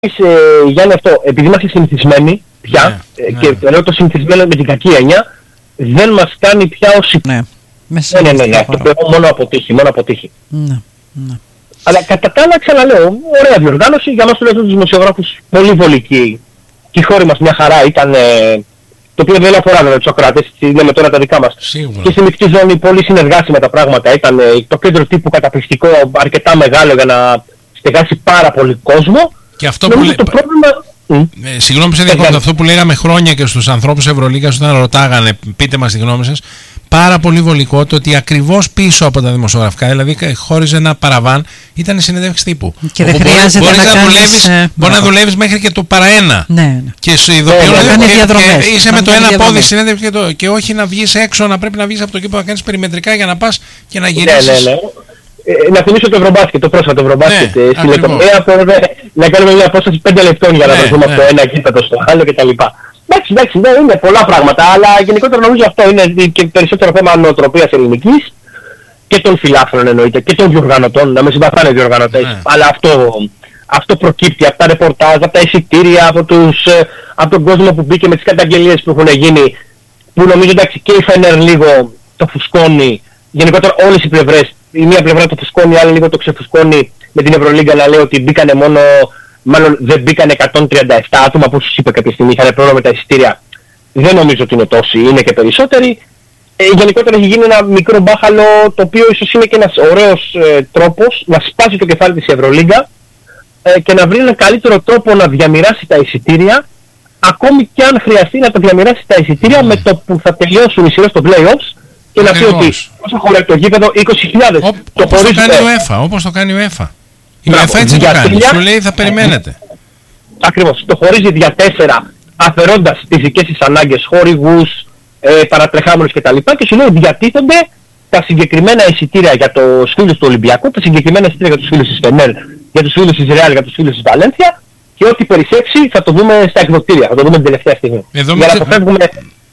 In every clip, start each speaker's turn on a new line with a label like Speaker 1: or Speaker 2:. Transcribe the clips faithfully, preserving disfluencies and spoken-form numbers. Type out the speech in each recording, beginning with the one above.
Speaker 1: Ε, Γιάννη, αυτό, επειδή είμαστε συνηθισμένοι πια, ναι, ε, και ναι. λέω το συνηθισμένο με την κακή έννοια, δεν μας κάνει πια όσοι...
Speaker 2: Ναι,
Speaker 1: ναι, ναι, ναι, ναι, αυτό πρέπει μόνο αποτύχει, μόνο αποτύχει.
Speaker 2: Ναι, ναι.
Speaker 1: Αλλά κατά τα άλλα, ξαναλέω, ωραία διοργάνωση, για μας τουλάχιστον τους δημοσιογράφους πολύ βολική. Και η χώρη μας μια χαρά ήταν, ε, το οποίο δεν αφορά βέβαια τους ακροατές, λέμε τώρα τα δικά μας.
Speaker 3: Σίγουρα.
Speaker 1: Και στη μεικτή ζώνη πολύ συνεργάσιμα τα πράγματα, ήταν ε, το κέντρο τύπου καταπληκτικό, αρκετά μεγάλο για να στεγάσει πάρα πολύ κόσμο.
Speaker 3: Και αυτό που λέ...
Speaker 1: το πρόβλημα...
Speaker 3: ε, συγγνώμη που σε διακόπτω, αυτό που λέγαμε χρόνια και στους ανθρώπους Ευρωλίγκας όταν ρωτάγανε, πείτε μας τη γνώμη σας, πάρα πολύ βολικό το ότι ακριβώς πίσω από τα δημοσιογραφικά, δηλαδή χώριζε ένα παραβάν, ήταν η συνέντευξη τύπου.
Speaker 2: Και δεν χρειάζεται
Speaker 3: μπορεί,
Speaker 2: να,
Speaker 3: να,
Speaker 2: κάνεις,
Speaker 3: δουλεύεις,
Speaker 2: ε,
Speaker 3: μπορεί να δουλεύεις μέχρι και το παραένα.
Speaker 2: Ναι, ναι.
Speaker 3: Και σου ειδοποιούν
Speaker 2: ε,
Speaker 3: και,
Speaker 2: και,
Speaker 3: και είσαι
Speaker 2: να
Speaker 3: με το ένα
Speaker 2: διαδρομές.
Speaker 3: πόδι συνέντευξη και, το, και όχι να βγεις έξω, να πρέπει να βγεις από το κήπο να κάνεις περιμετρικά για να πας και να γυρίσεις.
Speaker 1: Ναι, ναι, ναι. Ε, να θυμίσω το Ευρωμπάσκετ, το πρόσφατο Ευρωμπάσκετ.
Speaker 3: Ναι,
Speaker 1: στη λεπτομέρεια πρέπει να κάνουμε μια απόσταση πέντε λεπτών για να
Speaker 3: ναι,
Speaker 1: βρεθούμε
Speaker 3: ναι.
Speaker 1: από το ένα γήπεδο στο άλλο κτλ. Εντάξει, εντάξει, ναι, είναι πολλά πράγματα, αλλά γενικότερα νομίζω αυτό είναι και περισσότερο θέμα νοοτροπίας ελληνικής και των φιλάθλων εννοείται και των διοργανωτών, να με συμπαθάνε οι διοργανωτές.
Speaker 3: Ναι.
Speaker 1: Αλλά αυτό, αυτό προκύπτει από τα ρεπορτάζ, από τα εισιτήρια, από, τους, από τον κόσμο που μπήκε με τις καταγγελίες που έχουν γίνει, που νομίζω εντάξει και η Φενέρ λίγο το φουσκώνει, γενικότερα όλες οι πλευρές. Η μία πλευρά το φουσκώνει, η άλλη λίγο το ξεφουσκώνει με την Ευρωλίγκα να λέει ότι μπήκανε μόνο, μάλλον δεν μπήκανε εκατόν τριάντα επτά άτομα, όπως σας είπα κάποια στιγμή, είχαν πρόβλημα με τα εισιτήρια. Δεν νομίζω ότι είναι τόσοι, είναι και περισσότεροι. Ε, γενικότερα έχει γίνει ένα μικρό μπάχαλο, το οποίο ίσως είναι και ένας ωραίος ε, τρόπος να σπάσει το κεφάλι της Ευρωλίγκα ε, και να βρει έναν καλύτερο τρόπο να διαμοιράσει τα εισιτήρια, ακόμη και αν χρειαστεί να τα διαμοιράσει τα εισιτήρια mm. με το που θα τελειώσουν οι σειρές στο play-offs. Και να πει ότι όσο χωράει το γήπεδο είκοσι χιλιάδες.
Speaker 3: Όπως το κάνει η UEFA, όπως το κάνει η UEFA. Η UEFA έτσι το κάνει, σου λέει θα περιμένετε.
Speaker 1: Ακριβώς, το χωρίζει δια τέσσερα αφαιρώντας τις δικές της ανάγκες, χορηγούς, ε, παρατρεχάμενους κτλ. Και σου λέει διατίθενται τα συγκεκριμένα εισιτήρια για τους φίλους του Ολυμπιακού, τα συγκεκριμένα εισιτήρια για τους φίλους της Φενέρ, για τους φίλους της Ρεάλ, για τους φίλους της Βαλένθια και ό,τι περισσέψει θα το δούμε στα εκδοτήρια, θα το δούμε την τελευταία στιγμή.
Speaker 3: Εδώ
Speaker 1: για να αποφεύγουμε...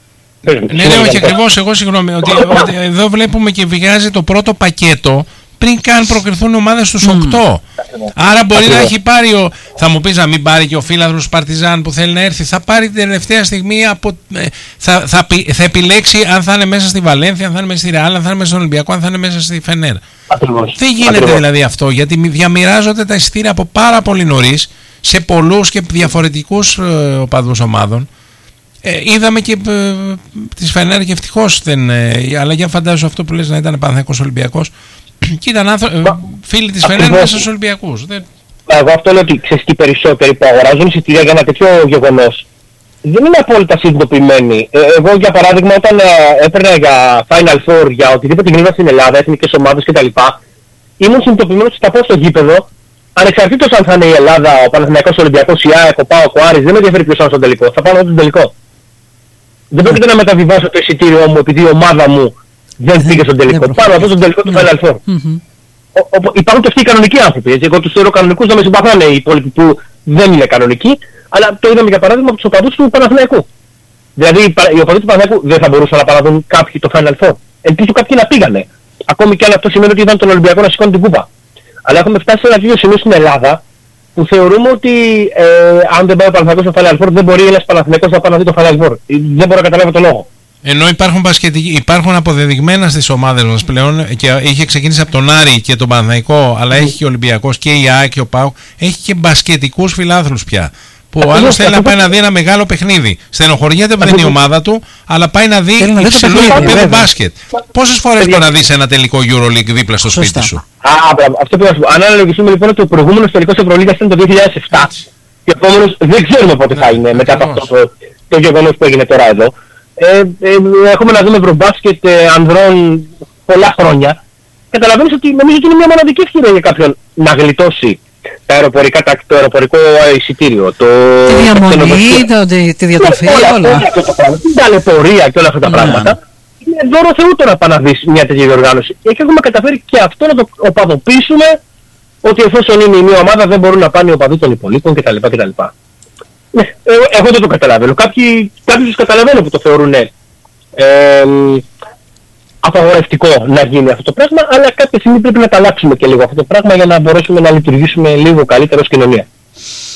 Speaker 3: Ναι, ναι, όχι ακριβώς, εγώ συγγνώμη, ότι, ότι εδώ βλέπουμε και βγάζει το πρώτο πακέτο πριν καν προκριθούν οι ομάδες στους mm. οκτώ. Άρα μπορεί Ακριβώς. να έχει πάρει, ο, θα μου πεις να μην πάρει και ο φίλαθλος Παρτιζάν που θέλει να έρθει, θα πάρει την τελευταία στιγμή, από, θα, θα, θα επιλέξει αν θα είναι μέσα στη Βαλένθια, αν θα είναι μέσα στη Ρεάλ, αν θα είναι μέσα στον Ολυμπιακό, αν θα είναι μέσα στη Φενέρ.
Speaker 1: Ακριβώς.
Speaker 3: Δεν γίνεται Ακριβώς. δηλαδή αυτό, γιατί διαμοιράζονται τα εισιτήρια από πάρα πολύ νωρίς σε πολλούς και διαφορετικούς ε, οπαδούς ομάδων. Ε, είδαμε και ε, τις Φενέρ και ευτυχώς δεν, ε, αλλά για φαντάζομαι αυτό που λες να ήταν Παναθηναϊκός Ολυμπιακός και ήταν άνθρω... ε, φίλοι της Φενέρ μέσα στους Ολυμπιακούς. Δεν...
Speaker 1: Εγώ αυτό λέω ότι ξέρεις τι περισσότεροι που αγοράζουν εισιτήρια για ένα τέτοιο γεγονός δεν είναι απόλυτα συνειδητοποιημένοι. Ε, εγώ για παράδειγμα όταν ε, έπαιρνα για Final Four, για οτιδήποτε γινόταν στην Ελλάδα, εθνικές ομάδες κτλ. Ήμουν συνειδητοποιημένος ότι θα πάω στο γήπεδο, ανεξαρτήτως αν θα είναι η Ελλάδα, ο Παναθηναϊκός Ολυμπιακός, η ΑΕΚ, ο ΠΑΟΚ, ο Άρης, δεν με ενδιαφέρει ποιος είναι στον τελικό, θα πάω στον τελικό. Δεν πρόκειται να μεταβιβάσω το εισιτήριό μου επειδή η ομάδα μου δεν πήγε στον τελικό. Πάνω από τον τελικό του Final Four. Υπάρχουν και αυτοί οι κανονικοί άνθρωποι. Έτσι. Εγώ τους θεωρώ κανονικούς, να με συμπαθάνε οι υπόλοιποι που δεν είναι κανονικοί. Αλλά το είδαμε για παράδειγμα από τους οπαδούς του Παναθηναϊκού. Δηλαδή οι οπαδοί του Παναθηναϊκού δεν θα μπορούσαν να παραδούν κάποιοι το Final Four. Ελπίζω κάποιοι να πήγανε. Ακόμη και αν αυτό σημαίνει ότι είδαν τον Ολυμπιακό να σηκώνει την κούπα. Αλλά έχουμε φτάσει σε ένα τέτοιο σημείο στην Ελλάδα που θεωρούμε ότι ε, αν δεν πάει ο Παναθηναϊκός στο Final Four δεν μπορεί ένας Παναθηναϊκός να πάει να δει το Final Four. Δεν μπορώ να καταλάβω τον λόγο.
Speaker 3: Ενώ υπάρχουν, υπάρχουν αποδεδειγμένα στις ομάδες μας πλέον και είχε ξεκινήσει από τον Άρη και τον Παναθηναϊκό, αλλά έχει και ο Ολυμπιακός και η ΑΕΚ και ο ΠΑΟΚ, έχει και μπασκετικούς φιλάθλους πια. Που ο άλλος θέλει να πάει να δει ένα μεγάλο παιχνίδι. Στενοχωριέται που δεν είναι η ομάδα του, αλλά πάει να δει υψηλού επίπεδου μπάσκετ. Πόσες φορές μπορεί να δεις ένα τελικό EuroLeague δίπλα στο σπίτι σου?
Speaker 1: Α, αυτό που να σου πω. Αν αναλογιστούμε λοιπόν ότι ο προηγούμενος τελικός Ευρωλίγκας ήταν το δύο χιλιάδες επτά και επομένως δεν ξέρουμε πότε θα είναι μετά από αυτό το, το γεγονός που έγινε τώρα εδώ. Ε, ε, έχουμε να δούμε ευρωμπάσκετ ε, ανδρών πολλά χρόνια. Καταλαβαίνεις ότι νομίζω ότι είναι μια μοναδική ευκαιρία για κάποιον να γλιτώσει τα αεροπορικά, τα, το αεροπορικό εισιτήριο, το...
Speaker 2: Τη διαμονή, το, τη, τη διατροφή, όλα. όλα. όλα
Speaker 1: την ταλαιπωρία και όλα αυτά τα πράγματα. Είναι δώρο Θεού το να πάει να δεις μια τέτοια διοργάνωση. Και έχουμε καταφέρει και αυτό να το οπαδοποιήσουμε, ότι εφόσον είναι η μία ομάδα δεν μπορούν να πάνε οι οπαδοί των υπολείπων κτλ. κτλ. Ναι, εγώ δεν το καταλαβαίνω. Κάποιοι, κάποιοι τους καταλαβαίνω που το θεωρούν ε, ε, απαγορευτικό να γίνει αυτό το πράγμα, αλλά κάποια στιγμή πρέπει να τα αλλάξουμε και λίγο αυτό το πράγμα για να μπορέσουμε να λειτουργήσουμε λίγο καλύτερα ως κοινωνία.